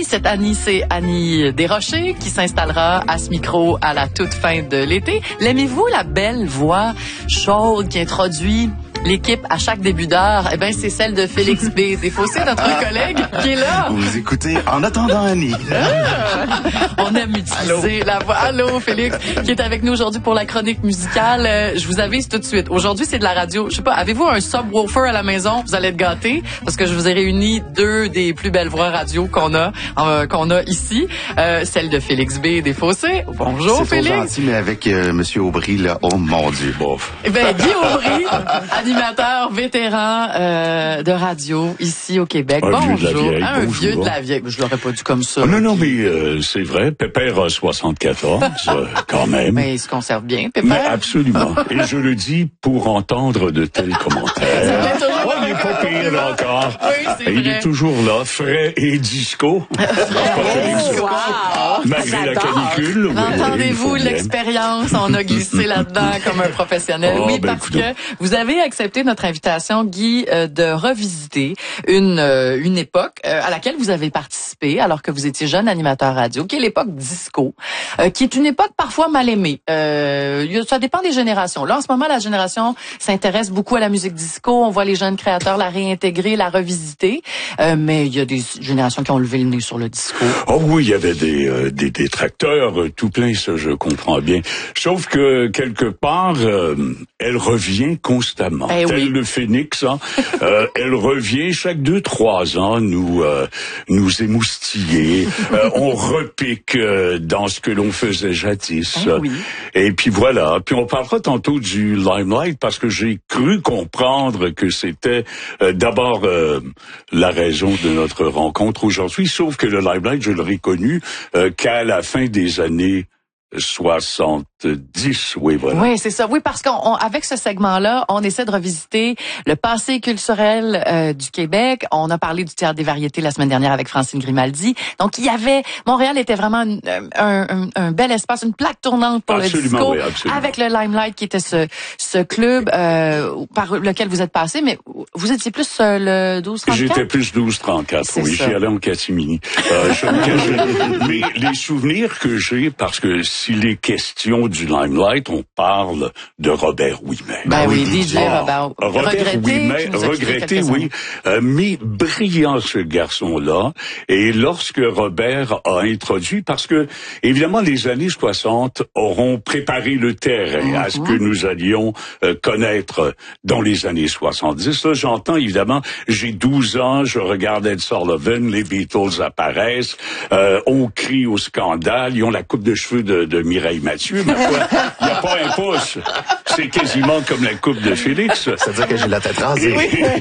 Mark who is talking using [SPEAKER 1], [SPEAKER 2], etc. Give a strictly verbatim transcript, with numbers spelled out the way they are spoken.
[SPEAKER 1] Cette Annie, c'est Annie Desrochers qui s'installera à ce micro à la toute fin de l'été. L'aimez-vous, la belle voix chaude qui introduit l'équipe à chaque début d'heure? Eh bien, c'est celle de Félix B. Desfossés, notre collègue, qui est là.
[SPEAKER 2] Vous écoutez En attendant Annie.
[SPEAKER 1] Ah, on aime utiliser Allô. la voix. Allô, Félix, qui est avec nous aujourd'hui pour la chronique musicale. Euh, je vous avise tout de suite. Aujourd'hui, c'est de la radio. Je sais pas, avez-vous un subwoofer à la maison? Vous allez être gâtés parce que je vous ai réuni deux des plus belles voix radio qu'on a, euh, qu'on a ici. Euh, celle de Félix B. Desfossés. Bonjour,
[SPEAKER 2] c'est
[SPEAKER 1] Félix.
[SPEAKER 2] C'est gentil, mais avec euh, Monsieur Aubry, là, oh mon Dieu. Bon.
[SPEAKER 1] Eh bien, Guy Aubry, animateur vétéran euh, de radio ici au Québec.
[SPEAKER 3] Un
[SPEAKER 1] Bonjour.
[SPEAKER 3] vieux de la vieille.
[SPEAKER 1] Un
[SPEAKER 3] Bonjour.
[SPEAKER 1] vieux de la vieille. Je l'aurais pas dit comme ça.
[SPEAKER 3] Oh, non, non, mais euh, c'est vrai. Pépère a soixante-quatorze, euh, quand même.
[SPEAKER 1] Mais il se conserve bien, Pépère.
[SPEAKER 3] Mais absolument. Et je le dis pour entendre de tels commentaires. Oh, il est pas pire, là, encore.
[SPEAKER 1] Oui, c'est
[SPEAKER 3] et il
[SPEAKER 1] vrai.
[SPEAKER 3] est toujours là, frais et disco.
[SPEAKER 1] Wow.
[SPEAKER 3] Malgré la canicule. Oui, oui,
[SPEAKER 1] Entendez-vous l'expérience? On a glissé là-dedans comme un professionnel.
[SPEAKER 3] Oh,
[SPEAKER 1] oui,
[SPEAKER 3] ben,
[SPEAKER 1] parce
[SPEAKER 3] écoute.
[SPEAKER 1] que vous avez accepté notre invitation, Guy, euh, de revisiter une euh, une époque euh, à laquelle vous avez participé alors que vous étiez jeune animateur radio, qui est l'époque disco, euh, qui est une époque parfois mal aimée. Euh, ça dépend des générations. Là, en ce moment, la génération s'intéresse beaucoup à la musique disco. On voit les jeunes créateurs la réintégrer, la revisiter. Euh, mais il y a des générations qui ont levé le nez sur le disco.
[SPEAKER 3] Oh oui, il y avait des, euh, des détracteurs, euh, tout plein, ça je comprends bien. Sauf que, quelque part, euh, elle revient constamment.
[SPEAKER 1] Eh
[SPEAKER 3] Tel
[SPEAKER 1] oui.
[SPEAKER 3] le phénix, hein, euh, elle revient chaque deux, trois ans, nous euh, nous émoustiller. Euh, on repique euh, dans ce que l'on faisait jadis.
[SPEAKER 1] Eh oui.
[SPEAKER 3] Et puis voilà. Puis on parlera tantôt du Limelight, parce que j'ai cru comprendre que c'était euh, d'abord euh, la raison de notre rencontre aujourd'hui, sauf que le Limelight, je l'aurais connu euh, qu'à la fin des années soixante-dix, oui, voilà.
[SPEAKER 1] Oui, c'est ça. Oui, parce qu'avec ce segment-là, on essaie de revisiter le passé culturel euh, du Québec. On a parlé du Théâtre des variétés la semaine dernière avec Francine Grimaldi. Donc, il y avait... Montréal était vraiment une, un, un, un bel espace, une plaque tournante pour
[SPEAKER 3] Absolument,
[SPEAKER 1] le disco.
[SPEAKER 3] oui, absolument.
[SPEAKER 1] Avec le Limelight, qui était ce, ce club euh, par lequel vous êtes passé. Mais vous étiez plus euh, le douze trente-quatre?
[SPEAKER 3] J'étais plus douze trente-quatre,
[SPEAKER 1] C'est
[SPEAKER 3] oui.
[SPEAKER 1] ça.
[SPEAKER 3] J'y allais en catimini. Euh, je me cachais. Mais les souvenirs que j'ai, parce que s'il est question du Limelight, on parle de Robert Ouimet.
[SPEAKER 1] Ben oui, D J
[SPEAKER 3] Ah,
[SPEAKER 1] Robert.
[SPEAKER 3] Robert
[SPEAKER 1] Regretté,
[SPEAKER 3] Ouimet,
[SPEAKER 1] qui nous a quittés
[SPEAKER 3] regretté,
[SPEAKER 1] quelques
[SPEAKER 3] oui.
[SPEAKER 1] années.
[SPEAKER 3] Euh, mais brillant, ce garçon-là. Et lorsque Robert a introduit, parce que, évidemment, les années soixante auront préparé le terrain
[SPEAKER 1] Mm-hmm.
[SPEAKER 3] à ce que nous allions euh, connaître dans les années soixante-dix. Là, j'entends, évidemment, j'ai douze ans, je regarde Ed Sullivan, les Beatles apparaissent, euh, on crie au scandale, ils ont la coupe de cheveux de, de Mireille Mathieu, ma foi, il n'y a pas un pouce. C'est quasiment comme la coupe de Félix.
[SPEAKER 2] C'est-à-dire que j'ai la tête rasée.
[SPEAKER 1] Oui.